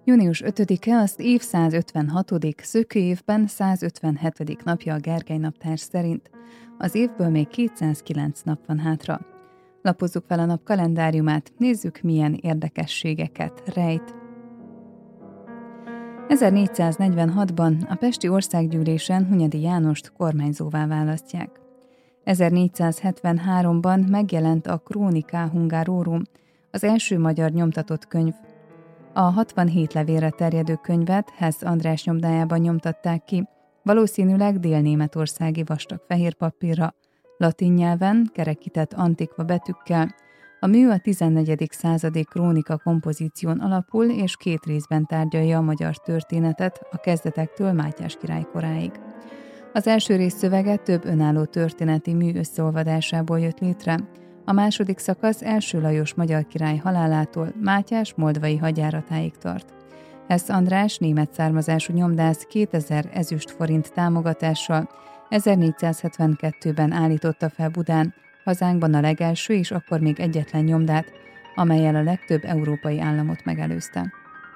Június 5-e az év 156. szökőévben 157. napja a Gergely naptár szerint. Az évből még 209 nap van hátra. Lapozzuk fel a nap kalendáriumát, nézzük, milyen érdekességeket rejt. 1446-ban a Pesti Országgyűlésen Hunyadi Jánost kormányzóvá választják. 1473-ban megjelent a Chronica Hungarorum, az első magyar nyomtatott könyv. A 67 levélre terjedő könyvet Hess András nyomdájában nyomtatták ki, valószínűleg délnémetországi vastag fehér papírra, latin nyelven, kerekített antikva betűkkel. A mű a 14. századi krónika kompozíción alapul, és 2 részben tárgyalja a magyar történetet a kezdetektől Mátyás király koráig. Az első rész szövege több önálló történeti mű összeolvadásából jött létre. A második szakasz első Lajos magyar király halálától Mátyás moldvai hadjáratáig tart. Hess András német származású nyomdász 2000 ezüst forint támogatással 1472-ben állította fel Budán, hazánkban a legelső és akkor még egyetlen nyomdát, amellyel a legtöbb európai államot megelőzte.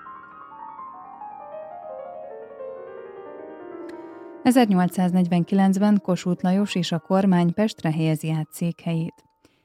1849-ben Kossuth Lajos és a kormány Pestre helyezi át székhelyét.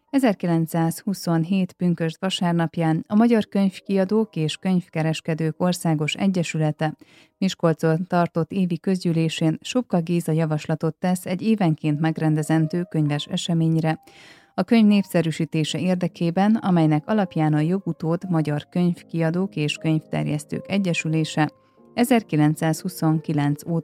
1927. pünkösd vasárnapján a Magyar Könyvkiadók és Könyvkereskedők Országos Egyesülete Miskolcon tartott évi közgyűlésén Sobka Géza javaslatot tesz egy évenként megrendezendő könyves eseményre, a könyv népszerűsítése érdekében, amelynek alapján a jogutód Magyar Könyvkiadók és Könyvterjesztők Egyesülése 1929 óta